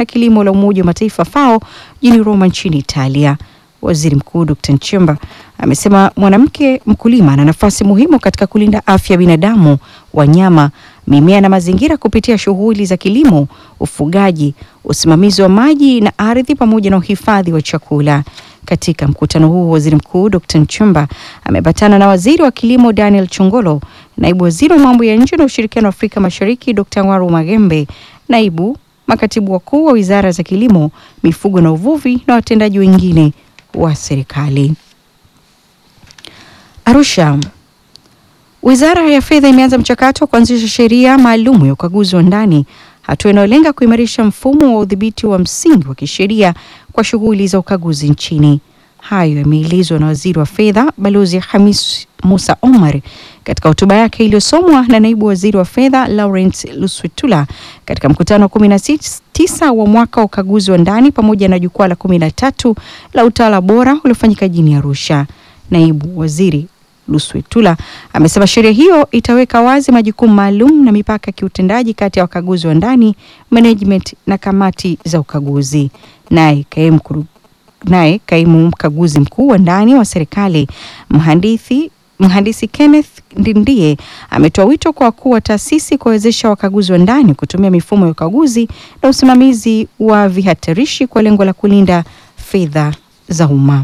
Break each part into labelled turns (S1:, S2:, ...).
S1: na kilimo la Umoja wa Mataifa FAO jijini Roma nchini Italia. Waziri Mkuu Dr. Nchemba amesema mwanamke mkulima ana nafasi muhimu katika kulinda afya ya binadamu, wanyama, mimea na mazingira kupitia shughuli za kilimo, ufugaji, usimamizi wa maji na ardhi pamoja na uhifadhi wa chakula. Katika mkutano huu, Waziri Mkuu Dr. Nchemba amepatana na Waziri wa Kilimo Daniel Chongolo, Naibu Waziri wa Mambo ya Nje na Ushirikiano wa Afrika Mashariki Dr. Ngwaru Magembe, naibu makatibu wakuu wa Wizara za Kilimo, Mifugo na Uvuvi na watendaji wengine wa serikali. Arusha. Wizara ya Fedha imeanza mchakato wa kuanzisha sheria maalum ya ukaguzi wa ndani, hatua inayolenga kuimarisha mfumo wa udhibiti wa msingi wa kisheria kwa shughuli za ukaguzi nchini. Hayo yameelezwa na Waziri wa Fedha Balozi Hamis Musa Omar katika hotuba yake iliyosomwa na Naibu Waziri wa Fedha Lawrence Luswetula katika mkutano wa 19 wa mwaka wa ukaguzi wa ndani pamoja na jukwaa la 13 la utawala bora uliofanyika jijini Arusha. Naibu Waziri Luswetula amesema sheria hiyo itaweka wazi majukumu maalum na mipaka ya kiutendaji kati ya wakaguzi wa ndani, management na kamati za ukaguzi. Naye kaimu mkaguzi mkuu wa ndani wa serikali Mhandisi Kenneth Ndindie ametoa wito kwa wakuu wa taasisi kuwezesha wakaguzi wa ndani kutumia mifumo ya ukaguzi na usimamizi wa vihatarishi kwa lengo la kulinda fedha za umma.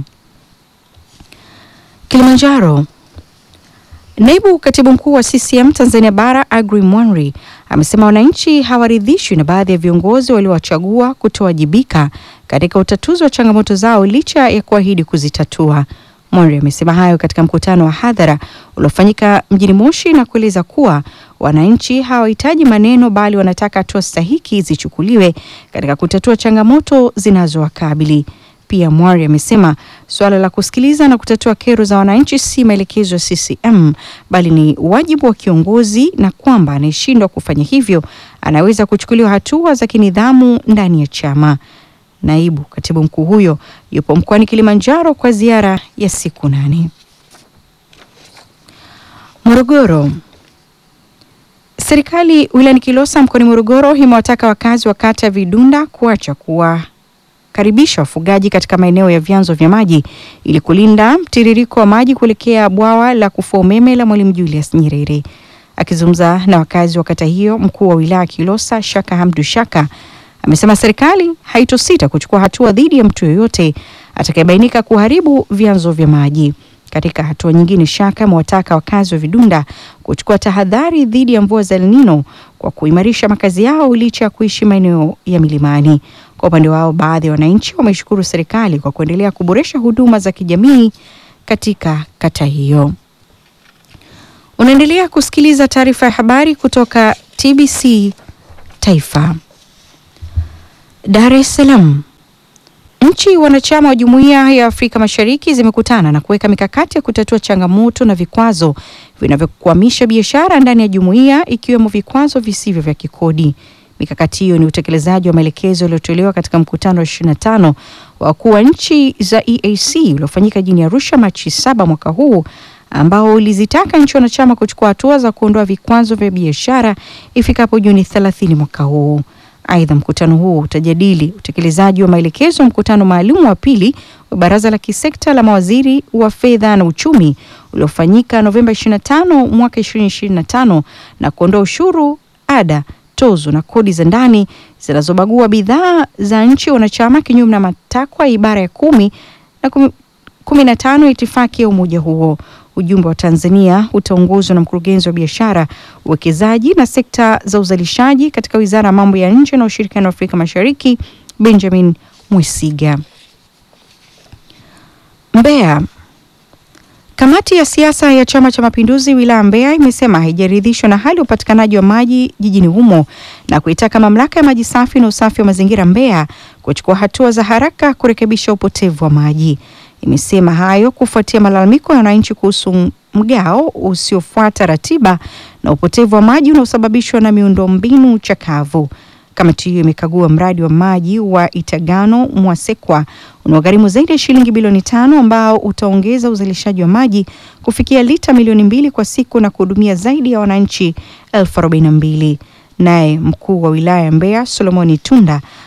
S1: Kilimanjaro. Naibu Katibu Mkuu wa CCM Tanzania Bara Aggrey Mwanri amesema wananchi hawaridhishwi na baadhi ya viongozi waliowachagua kutowajibika katika utatuzi wa changamoto zao licha ya kuahidi kuzitatua. Mwanri amesema hayo katika mkutano wa hadhara uliofanyika mjini Moshi na kueleza kuwa wananchi hawahitaji maneno bali wanataka hatua stahiki zichukuliwe katika kutatua changamoto zinazowakabili. Pia Mwanri amesema suala la kusikiliza na kutatua kero za wananchi si maelekezo ya CCM bali ni wajibu wa kiongozi na kwamba anayeshindwa kufanya hivyo anaweza kuchukuliwa hatua za kinidhamu ndani ya chama. Naibu Katibu Mkuu huyo yupo mkoani Kilimanjaro kwa ziara ya siku 8. Morogoro. Serikali wilayani Kilosa mkoani Morogoro imewataka wakazi wa kata Vidunda kuacha karibisha wafugaji katika maeneo ya vyanzo vya maji ili kulinda mtiririko wa maji kuelekea bwawa la kufua umeme la Mwalimu Julius Nyerere. Akizungumza na wakazi wa kata hiyo, mkuu wa wilaya Kilosa Shaka Hamdu Shaka amesema serikali haitosita kuchukua hatua dhidi ya mtu yoyote atakayebainika kuharibu vyanzo vya maji. Katika hatua nyingine, Shaka amewataka wakazi wa Vidunda kuchukua tahadhari dhidi ya mvua za El Nino kwa kuimarisha makazi yao licha ya kuishi maeneo ya milimani. Kwa upande wao, baadhi ya wananchi wameshukuru serikali kwa kuendelea kuboresha huduma za kijamii katika kata hiyo. Unaendelea kusikiliza taarifa ya habari kutoka TBC Taifa. Dar es Salaam. Nchi wanachama wa Jumuiya ya Afrika Mashariki zimekutana na kuweka mikakati ya kutatua changamoto na vikwazo vinavyokwamisha biashara ndani ya jumuiya, ikiwemo vikwazo visivyo vya kikodi. Mikakati hiyo ni utekelezaji wa maelekezo yaliyotolewa katika mkutano wa 25 wa wakuu wa nchi za EAC uliofanyika jijini Arusha Machi 7 mwaka huu, ambao ulizitaka nchi wanachama kuchukua hatua za kuondoa vikwazo vya biashara ifikapo Juni 30 mwaka huu. Aidha, mkutano huu utajadili utekelezaji wa maelekezo ya mkutano maalum wa pili wa Baraza la Kisekta la Mawaziri wa Fedha na Uchumi uliofanyika Novemba 25 mwaka 2025 na kuondoa ushuru, ada, tozo na kodi za ndani zinazobagua bidhaa za nchi wanachama kinyume na matakwa ya ibara ya 10 na 15 ya itifaki ya umoja huo. Ujumbe wa Tanzania utaongozwa na mkurugenzi wa biashara, uwekezaji na sekta za uzalishaji katika Wizara ya Mambo ya Nje na Ushirikiano wa Afrika Mashariki, Benjamin Mwesiga. Mbeya. Kamati ya siasa ya Chama cha Mapinduzi wilaya Mbeya imesema haijaridhishwa na hali ya upatikanaji wa maji jijini humo na kuitaka mamlaka ya maji safi na usafi wa mazingira Mbeya kuchukua hatua za haraka kurekebisha upotevu wa maji. Imesema hayo kufuatia malalamiko ya wananchi kuhusu mgao usiofuata ratiba na upotevu wa maji unaosababishwa na miundombinu chakavu. Kamati hiyo imekagua mradi wa maji wa Itagano Mwasekwa unaogharimu zaidi ya shilingi bilioni 5 ambao utaongeza uzalishaji wa maji kufikia lita milioni 2 kwa siku na kuhudumia zaidi ya wananchi 42,000. Naye mkuu wa wilaya ya Mbeya Solomoni Tunda